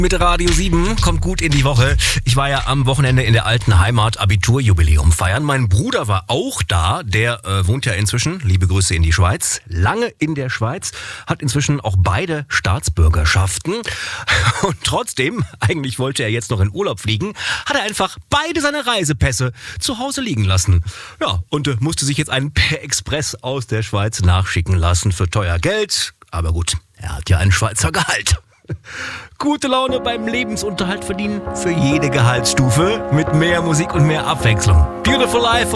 Mit Radio 7 kommt gut in die Woche. Ich war ja am Wochenende in der alten Heimat Abiturjubiläum feiern. Mein Bruder war auch da. Der wohnt ja inzwischen, liebe Grüße in die Schweiz, lange in der Schweiz, hat inzwischen auch beide Staatsbürgerschaften. Und trotzdem, eigentlich wollte er jetzt noch in Urlaub fliegen, hat er einfach beide seine Reisepässe zu Hause liegen lassen. Ja, und musste sich jetzt einen per Express aus der Schweiz nachschicken lassen für teuer Geld. Aber gut, er hat ja ein Schweizer Gehalt. Gute Laune beim Lebensunterhalt verdienen für jede Gehaltsstufe mit mehr Musik und mehr Abwechslung. Beautiful Life.